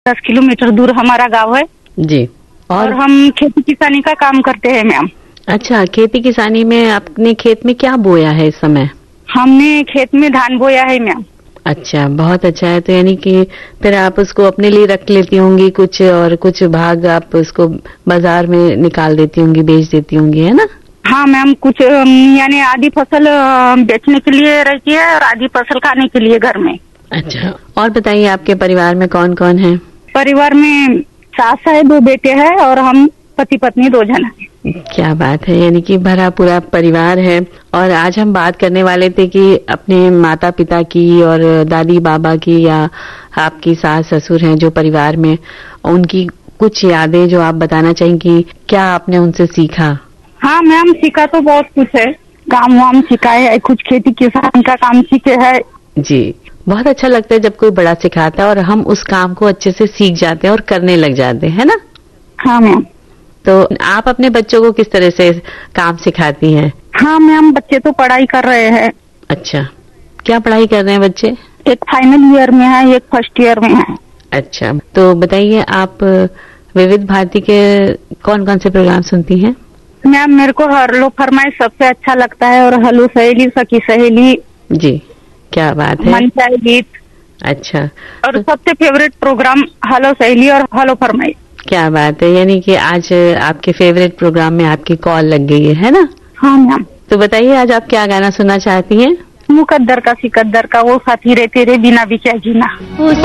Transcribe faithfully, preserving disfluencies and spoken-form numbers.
दस किलोमीटर दूर हमारा गांव है जी। और, और हम खेती किसानी का काम करते हैं मैम। अच्छा, खेती किसानी में आपने खेत में क्या बोया है इस समय? हमने खेत में धान बोया है मैम। अच्छा, बहुत अच्छा है। तो यानी कि फिर आप उसको अपने लिए रख लेती होंगी कुछ, और कुछ भाग आप उसको बाजार में निकाल देती होंगी, बेच देती होंगी, है ना? हाँ मैम, कुछ अम, यानी आधी फसल अ, बेचने के लिए रहती है और आधी फसल खाने के लिए घर में। अच्छा, और बताइए आपके परिवार में कौन कौन है? परिवार में सास है, दो बेटे हैं और हम पति पत्नी दो जन हैं। क्या बात है, यानी कि भरा पूरा परिवार है। और आज हम बात करने वाले थे कि अपने माता पिता की और दादी बाबा की, या आपकी सास ससुर हैं जो परिवार में, उनकी कुछ यादें जो आप बताना चाहेंगी, क्या आपने उनसे सीखा? हाँ मैम, सीखा तो बहुत कुछ है। काम वाम सिखाए है, कुछ खेती किसान का काम सीखे है जी। बहुत अच्छा लगता है जब कोई बड़ा सिखाता है और हम उस काम को अच्छे से सीख जाते हैं और करने लग जाते हैं, है ना? हाँ मैम। तो आप अपने बच्चों को किस तरह से काम सिखाती हैं? हाँ मैम, बच्चे तो पढ़ाई कर रहे हैं। अच्छा, क्या पढ़ाई कर रहे हैं बच्चे? एक फाइनल ईयर में है, एक फर्स्ट ईयर में है। अच्छा, तो बताइए आप विविध भारती के कौन कौन से प्रोग्राम सुनती हैं? मैम, मेरे को हलो फरमाइश सबसे अच्छा लगता है, और हलो सहेली सखी सहेली। जी, क्या बात है। मन चाहे गीत। अच्छा, और सबसे फेवरेट प्रोग्राम हलो सहेली और हलो फरमाइश। क्या बात है, यानी कि आज आपके फेवरेट प्रोग्राम में आपकी कॉल लग गई है, है ना? हाँ मैम। तो बताइए आज आप क्या गाना सुनना चाहती हैं? मुकद्दर का सिकद्दर का वो साथी रे तेरे बिना भी क्या जीना।